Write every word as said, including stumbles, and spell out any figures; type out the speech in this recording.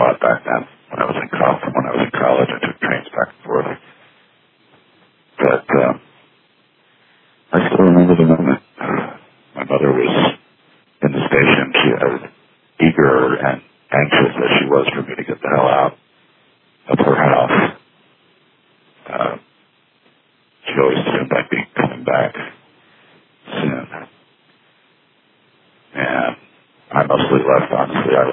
lot back then. When I was in college, when I was in college, I took trains back and forth. But uh, I still remember the moment. My mother was in the station. She was eager and anxious as she was for me to get the hell out of her house. Uh, she always assumed I'd be coming back soon. And I mostly left, honestly. I